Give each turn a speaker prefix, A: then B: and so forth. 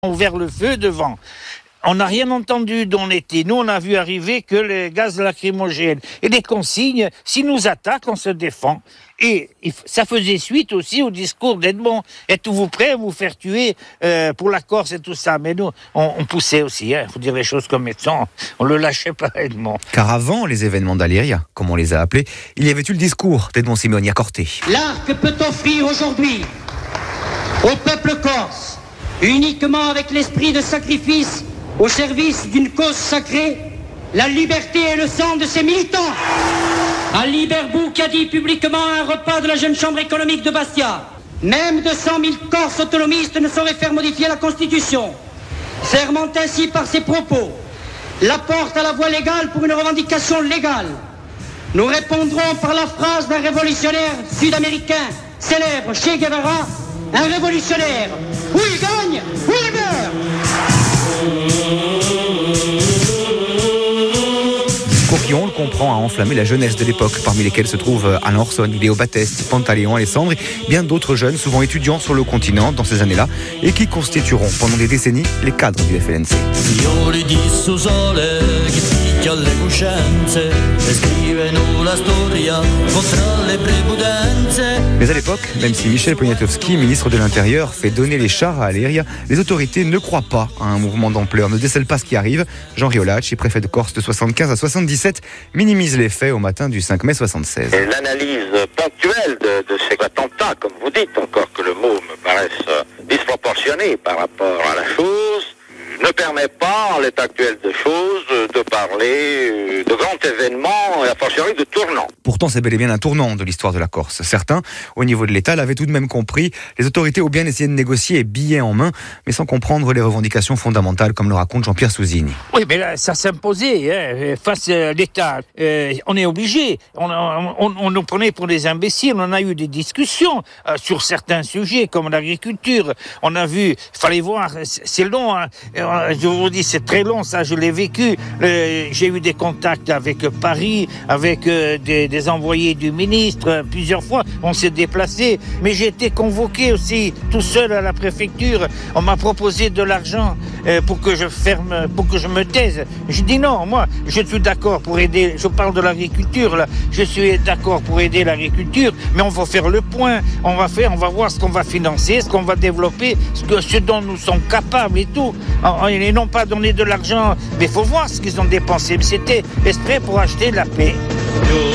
A: ouvert le feu devant. On n'a rien entendu d'où on était. Nous, on a vu arriver que les gaz lacrymogènes. Et les consignes, s'ils nous attaquent, on se défend. Et ça faisait suite aussi au discours d'Edmond. Êtes-vous prêts à vous faire tuer pour la Corse et tout ça? Mais nous, on poussait aussi. Il faut dire les choses comme elles sont. On le lâchait pas, Edmond.
B: Car avant les événements d'Aliria, comme on les a appelés, il y avait eu le discours d'Edmond Simoni à Corté.
C: L'art que peut offrir aujourd'hui au peuple corse, uniquement avec l'esprit de sacrifice au service d'une cause sacrée, la liberté et le sang de ses militants. Ali Berbou qui a dit publiquement à un repas de la jeune chambre économique de Bastia: même 200 000 Corses autonomistes ne sauraient faire modifier la Constitution. Ferment ainsi par ses propos la porte à la voie légale pour une revendication légale. Nous répondrons par la phrase d'un révolutionnaire sud-américain célèbre, Che Guevara: un révolutionnaire, ou il gagne, ou il meurt.
B: Discours qui, on le comprend, a enflammé la jeunesse de l'époque, parmi lesquels se trouvent Alain Orson, Léo Batteste, Pantaléon, Alessandre et bien d'autres jeunes, souvent étudiants sur le continent dans ces années-là, et qui constitueront pendant des décennies les cadres du FLNC. Mais à l'époque, même si Michel Poniatowski, ministre de l'Intérieur, fait donner les chars à Aliria, les autorités ne croient pas à un mouvement d'ampleur, ne décèlent pas ce qui arrive. Jean Riolacci, préfet de Corse de 75 à 77, minimise les faits au matin du 5 mai 76.
D: Et l'analyse ponctuelle de ces attentats, comme vous dites, encore que le mot me paraisse disproportionné par rapport à la chose, ne permet pas, en l'état actuel des choses, de parler de grands événements et a fortiori de tournants.
B: Pourtant, c'est bel et bien un tournant de l'histoire de la Corse. Certains, au niveau de l'État, l'avaient tout de même compris. Les autorités ont bien essayé de négocier billets en main, mais sans comprendre les revendications fondamentales, comme le raconte Jean-Pierre Souzini.
A: Oui, mais là, ça s'imposait face à l'État. On est obligé. On nous prenait pour des imbéciles. On a eu des discussions sur certains sujets, comme l'agriculture. On a vu, fallait voir, c'est long. Je vous dis, c'est très long, ça, je l'ai vécu. J'ai eu des contacts avec Paris, avec des envoyés du ministre, plusieurs fois. On s'est déplacé, mais j'ai été convoqué aussi, tout seul à la préfecture. On m'a proposé de l'argent pour que je me taise. Je dis non, moi, je suis d'accord pour aider. Je parle de l'agriculture, là. Je suis d'accord pour aider l'agriculture, mais on va faire le point. On va voir ce qu'on va financer, ce qu'on va développer, ce dont nous sommes capables et tout. Ils n'ont pas donné de l'argent, mais il faut voir ce qu'ils ont dépensé. Mais c'était exprès pour acheter la paix.